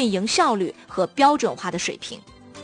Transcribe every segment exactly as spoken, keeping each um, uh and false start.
运营效率和标准化的水平。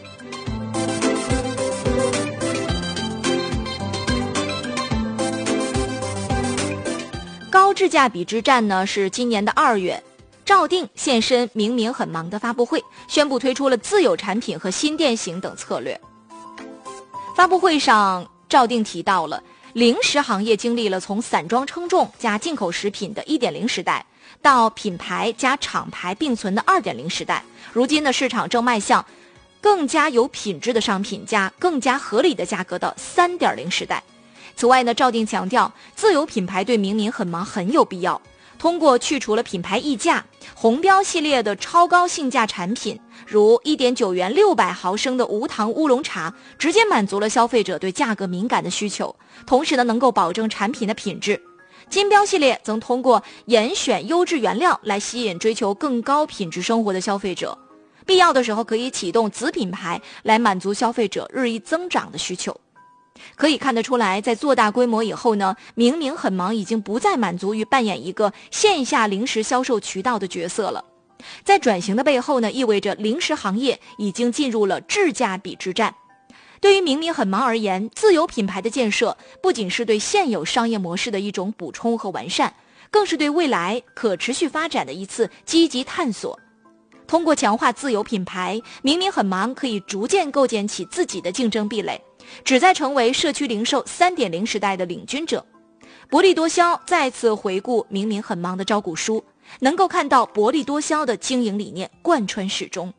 高质价比之战呢，是今年的二月，赵定现身明明很忙的发布会，宣布推出了自有产品和新店型等策略。发布会上，赵定提到了零食行业经历了从散装称重加进口食品的 一点零 时代，到品牌加厂牌并存的 二点零 时代，如今的市场正迈向更加有品质的商品加更加合理的价格的 三点零 时代。此外呢，赵定强调自有品牌对明明很忙很有必要，通过去除了品牌溢价、红标系列的超高性价产品，如 一点九元六百毫升的无糖乌龙茶，直接满足了消费者对价格敏感的需求，同时呢能够保证产品的品质。金标系列则通过严选优质原料来吸引追求更高品质生活的消费者，必要的时候可以启动子品牌来满足消费者日益增长的需求。可以看得出来，在做大规模以后呢，明明很忙已经不再满足于扮演一个线下零食销售渠道的角色了。在转型的背后呢，意味着零食行业已经进入了质价比之战。对于明明很忙而言，自有品牌的建设不仅是对现有商业模式的一种补充和完善，更是对未来可持续发展的一次积极探索。通过强化自有品牌，明明很忙可以逐渐构建起自己的竞争壁垒，旨在成为社区零售 三点零 时代的领军者。薄利多销再次回顾明明很忙的招股书，能够看到薄利多销的经营理念贯穿始终。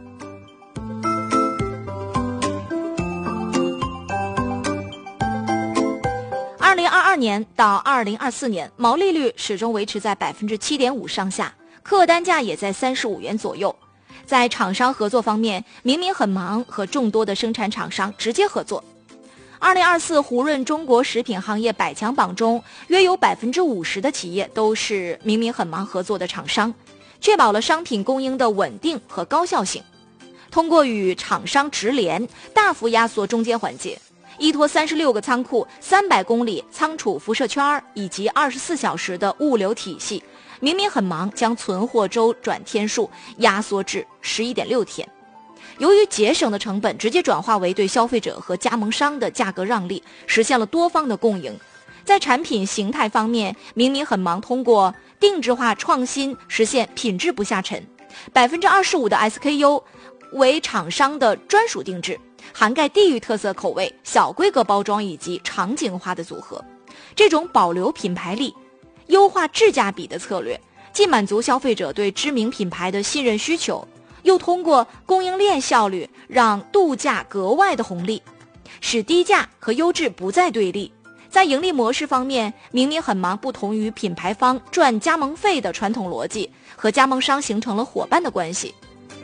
二零二二年到二零二四年，毛利率始终维持在 百分之七点五 上下，客单价也在三十五元左右。在厂商合作方面，明明很忙和众多的生产厂商直接合作。二零二四胡润中国食品行业百强榜中，约有 百分之五十 的企业都是明明很忙合作的厂商，确保了商品供应的稳定和高效性。通过与厂商直连，大幅压缩中间环节，依托三十六个仓库、三百公里仓储辐射圈以及二十四小时的物流体系，明明很忙将存货周转天数压缩至 十一点六天。由于节省的成本直接转化为对消费者和加盟商的价格让利，实现了多方的共赢。在产品形态方面，明明很忙通过定制化创新实现品质不下沉， 百分之二十五 的 S K U 为厂商的专属定制，涵盖地域特色口味、小规格包装以及场景化的组合。这种保留品牌力、优化质价比的策略，既满足消费者对知名品牌的信任需求，又通过供应链效率让度价格外的红利，使低价和优质不再对立。在盈利模式方面，明明很忙不同于品牌方赚加盟费的传统逻辑，和加盟商形成了伙伴的关系。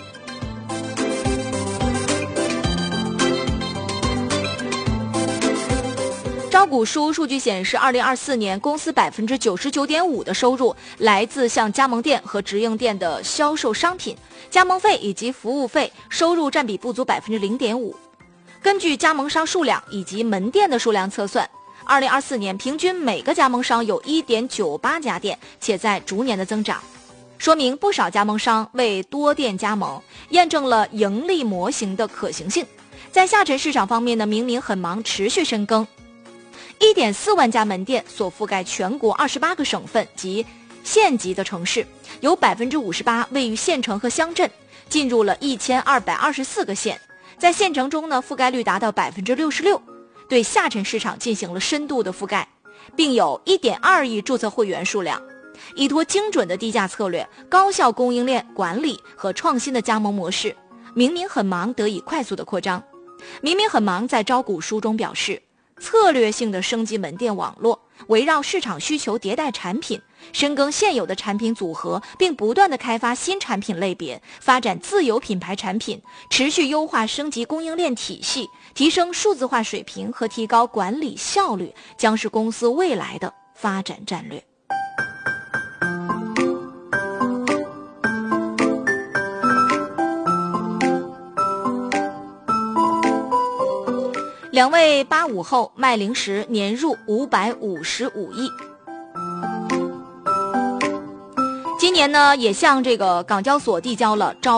招股书数据显示，二零二四年公司 百分之九十九点五 的收入来自向加盟店和直营店的销售商品，加盟费以及服务费收入占比不足 百分之零点五。 根据加盟商数量以及门店的数量测算，二零二四年平均每个加盟商有 一点九八 家店，且在逐年的增长，说明不少加盟商为多店加盟，验证了盈利模型的可行性。在下沉市场方面呢，明明很忙持续深耕，一点四万家门店所覆盖全国二十八个省份及县级的城市，有 百分之五十八 位于县城和乡镇，进入了一千二百二十四个县。在县城中呢，覆盖率达到 百分之六十六， 对下沉市场进行了深度的覆盖，并有 一点二亿注册会员数量。依托精准的低价策略、高效供应链管理和创新的加盟模式，明明很忙得以快速的扩张。明明很忙在招股书中表示，策略性的升级门店网络，围绕市场需求迭代产品，深耕现有的产品组合，并不断的开发新产品类别，发展自有品牌产品，持续优化升级供应链体系，提升数字化水平和提高管理效率，将是公司未来的发展战略。两位八五后卖零食年入五百五十五亿。今年呢，也向这个港交所递交了招